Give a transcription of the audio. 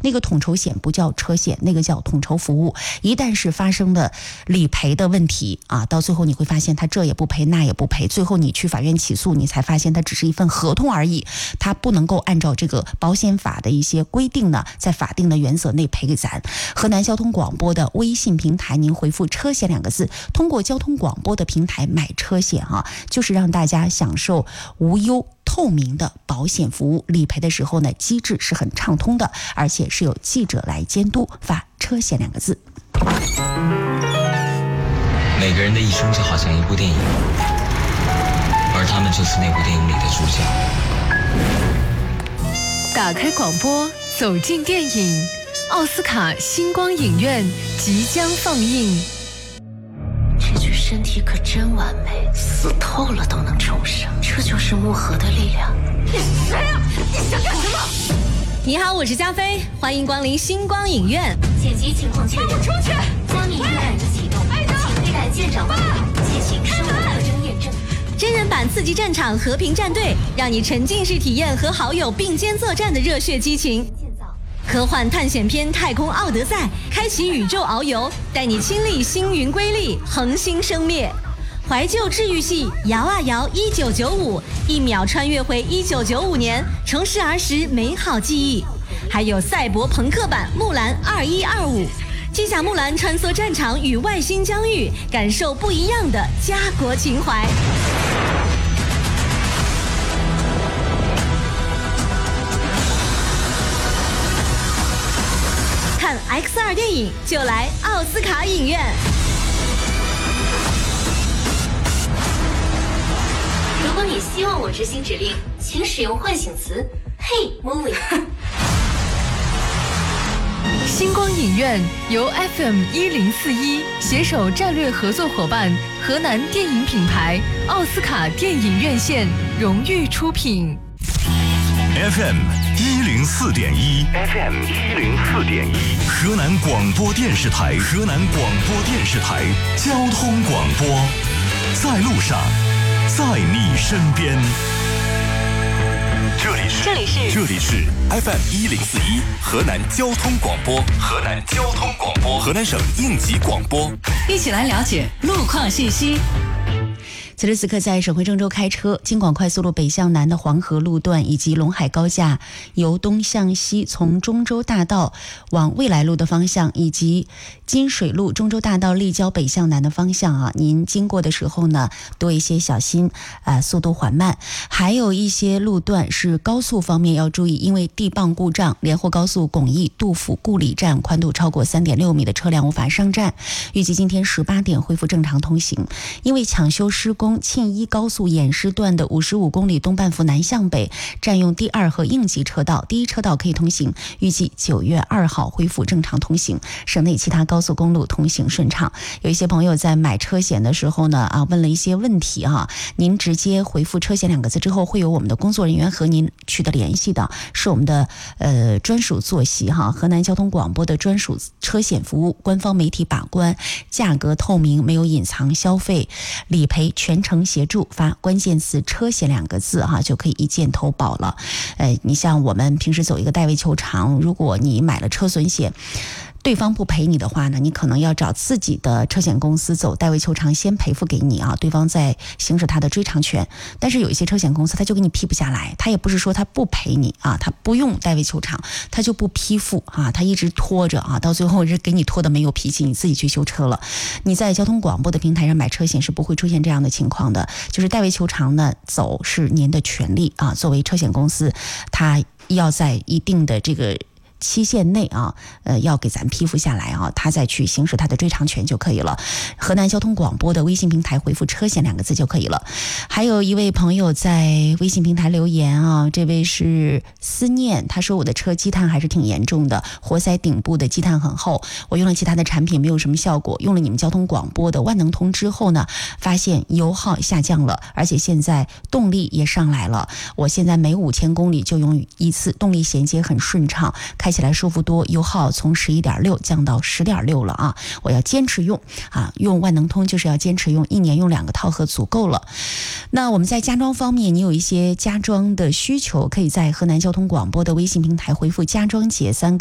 那个统筹险不叫车险，那个叫统筹服务。一旦是发生的理赔的问题啊，到最后你会发现他这也不赔那也不赔，最后你去法院起诉，你才发现它只是一份合同而已，它不能够按照这个保险法的一些规定呢，在法定的原则内赔给咱。河南交通广播的微信平台，您回复车险2个字，通过交通广播的平台买车险啊，就是让大家享受无忧透明的保险服务。理赔的时候呢，机制是很畅通的，而且是有记者来监督。发车险2个字。 每个人的一生就好像一部电影，而他们就是那部电影里的主角。 打开广播，走进电影，奥斯卡星光影院即将放映。 这具身体可真完美，死透了都能重生，这就是木盒的力量。你是谁啊？你想干什么？ 你好，我是加菲，欢迎光临星光影院。 紧急情况确认， 出去！ 加密预感仪启动，请佩戴舰长帽，进行生物特征验证。 真人版《刺激战场：和平战队》，让你沉浸式体验和好友并肩作战的热血激情。科幻探险片《太空奥德赛》，开启宇宙遨游，带你亲历星云瑰丽，恒星生灭。怀旧治愈系《摇啊摇1995》，一秒穿越回1995年，重拾儿时美好记忆。还有赛博朋克版《木兰2125》，机甲木兰穿梭战场与外星疆域，感受不一样的家国情怀。看 X2 电影就来奥斯卡影院。 如果你希望我执行指令，请使用唤醒词 Hey Movie。 星光影院由 FM1041携手战略合作伙伴河南电影品牌奥斯卡电影院线荣誉出品。 FM104.1 河南广播电视台交通广播，在路上，在你身边。这里是 FM1041 河南交通广播，河南省应急广播。 一起来了解路况信息。 此时此刻，在省会郑州开车，京广快速路北向南的黄河路段以及陇海高架由东向西从中州大道往未来路的方向，以及金水路中州大道立交北向南的方向啊，您经过的时候呢，多一些小心，速度缓慢。还有一些路段是高速方面要注意，因为地磅故障，连霍高速巩义杜甫故里站宽度超过 3.6 米的车辆无法上站，预计今天18点恢复正常通行。因为抢修施工，庆一高速偃师段的55公里东半幅南向北占用第2和应急车道，第1车道可以通行，预计9月2号恢复正常通行。省内其他高速公路通行顺畅。有一些朋友在买车险的时候呢，问了一些问题啊，您直接回复车险2个字之后，会有我们的工作人员和您取得联系的，是我们的专属坐席哈，河南交通广播的专属车险服务，官方媒体把关，价格透明，没有隐藏消费，理赔全程协助，发关键词车险2个字哈，就可以一键投保了。你像我们平时走一个代位求偿，如果你买了车损险，对方不赔你的话呢，你可能要找自己的车险公司走代位求偿，先赔付给你啊，对方再行使他的追偿权。但是有一些车险公司他就给你批不下来，他也不是说他不赔你啊，他不用代位求偿，他就不批付啊，他一直拖着啊，到最后是给你拖的没有脾气，你自己去修车了。你在交通广播的平台上买车险是不会出现这样的情况的，就是代位求偿呢走是您的权利啊，作为车险公司，他要在一定的这个期限内啊，要给咱批复下来啊，他再去行使他的追偿权就可以了。河南交通广播的微信平台回复车险2个字就可以了。还有一位朋友在微信平台留言啊，这位是思念，他说我的车积碳还是挺严重的，活塞顶部的积碳很厚，我用了其他的产品没有什么效果，用了你们交通广播的万能通之后呢，发现油耗下降了，而且现在动力也上来了，我现在每5000公里就用一次，动力衔接很顺畅，开起来舒服多，油耗从11.6降到10.6了啊！我要坚持用啊，用万能通就是要坚持用，1年用2个套盒足够了。那我们在家装方面，你有一些家装的需求，可以在河南交通广播的微信平台回复家装节3个